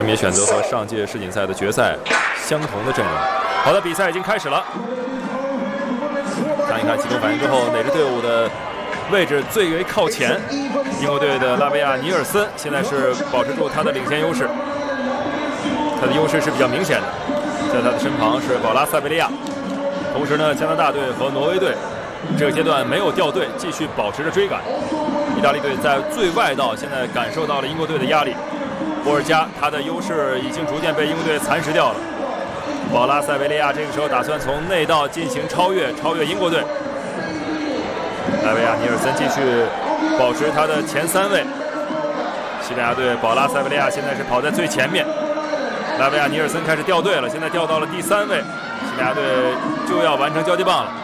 也选择和上届世锦赛的决赛相同的阵容。好的，比赛已经开始了。看一看启动反应之后，哪支队伍的位置最为靠前？英国队的拉维亚尼尔森现在是保持住他的领先优势，他的优势是比较明显的。在他的身旁是保拉塞维利亚，同时呢，加拿大队和挪威队这个阶段没有掉队，继续保持着追赶。意大利队在最外道现在感受到了英国队的压力。波尔加他的优势已经逐渐被英国队蚕食掉了。保拉塞维利亚这个时候打算从内道进行超越英国队。拉维亚尼尔森继续保持他的前3位。西班牙队保拉塞维利亚现在是跑在最前面，拉维亚尼尔森开始掉队了，现在掉到了第3位。西班牙队就要完成交接棒了。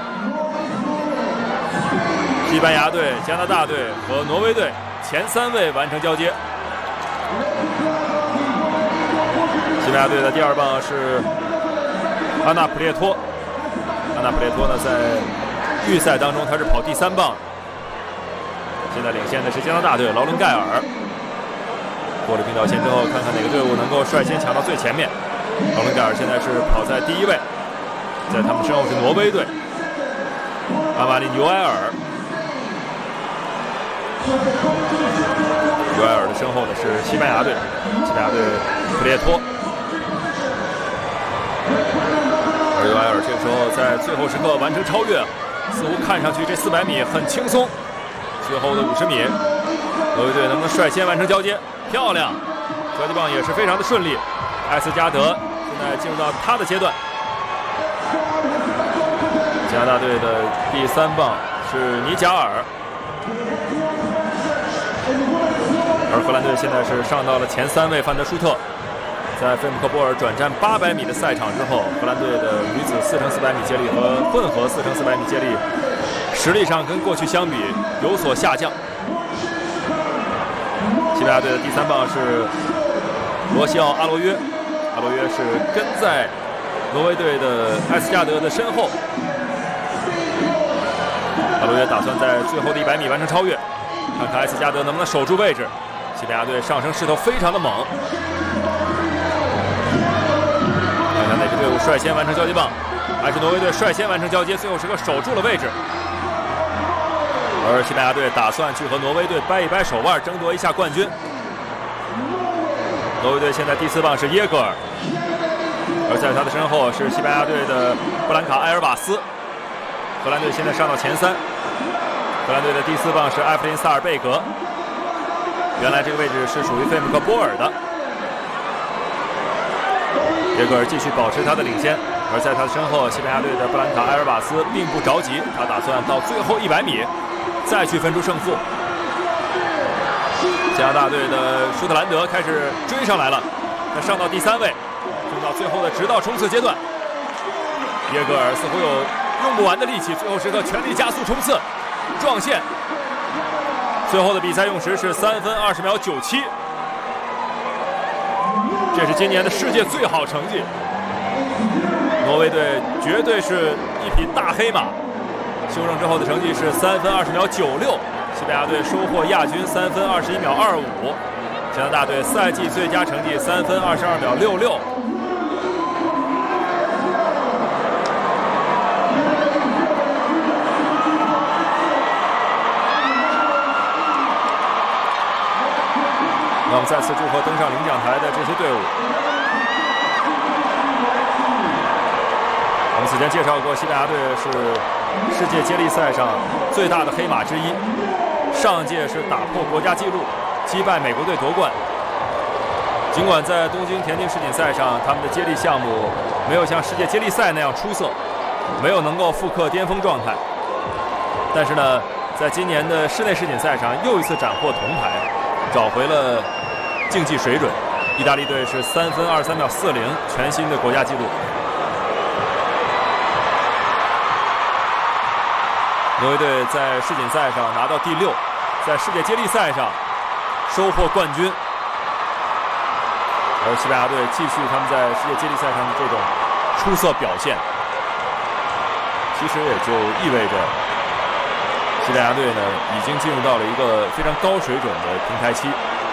西班牙队、加拿大队和挪威队前3位完成交接。西班牙队的第2棒是安纳普列托，安纳普列托呢在预赛当中他是跑第3棒，现在领先的是加拿大队劳伦盖尔。过了并道线之后，看看哪个队伍能够率先抢到最前面。劳伦盖尔现在是跑在第1位，在他们身后是挪威队阿马里纽埃尔。纽埃尔的身后呢是西班牙队，西班牙队普列托。而纽埃尔这个时候在最后时刻完成超越，似乎看上去这400米很轻松。最后的50米，挪威队能不能率先完成交接？漂亮，交接棒也是非常的顺利。埃斯加德现在进入到他的阶段。加拿大队的第3棒是尼贾尔，而荷兰队现在是上到了前3位范德舒特。在费姆克波尔转战800米的赛场之后，荷兰队的女子4x400米接力和混合4x400米接力实力上跟过去相比有所下降。西班牙队的第3棒是罗西奥·阿罗约，阿罗约是跟在挪威队的埃斯加德的身后。阿罗约打算在最后的100米完成超越，看看埃斯加德能不能守住位置。西班牙队上升势头非常的猛，看看哪支队伍率先完成交接棒，还是挪威队率先完成交接，最后时刻守住了位置。而西班牙队打算去和挪威队掰一掰手腕，争夺一下冠军。挪威队现在第4棒是耶格尔，而在他的身后是西班牙队的布兰卡·埃尔瓦斯。荷兰队现在上到前3，荷兰队的第4棒是埃弗林·萨尔贝格，原来这个位置是属于费姆克波尔的。耶格尔继续保持他的领先，而在他的身后，西班牙队的布兰卡·埃尔瓦斯并不着急，他打算到最后100米再去分出胜负。加拿大队的舒特兰德开始追上来了，他上到第3位，进到最后的直道冲刺阶段。耶格尔似乎有用不完的力气，最后时刻全力加速冲刺，撞线。最后的比赛用时是3分20秒97，这是今年的世界最好成绩。挪威队绝对是一匹大黑马，修正之后的成绩是3分20秒96。西班牙队收获亚军3分21秒25，加拿大队赛季最佳成绩3分22秒66。那我们再次祝贺登上领奖台的这些队伍。我们此前介绍过，西班牙队是世界接力赛上最大的黑马之一，上届是打破国家纪录，击败美国队夺冠。尽管在东京田径世锦赛上，他们的接力项目没有像世界接力赛那样出色，没有能够复刻巅峰状态，但是呢，在今年的室内世锦赛上又一次斩获铜牌，找回了竞技水准。意大利队是3分23秒40，全新的国家纪录。挪威队在世锦赛上拿到第6，在世界接力赛上收获冠军。而西班牙队继续他们在世界接力赛上的这种出色表现，其实也就意味着西班牙队呢已经进入到了一个非常高水准的平台期。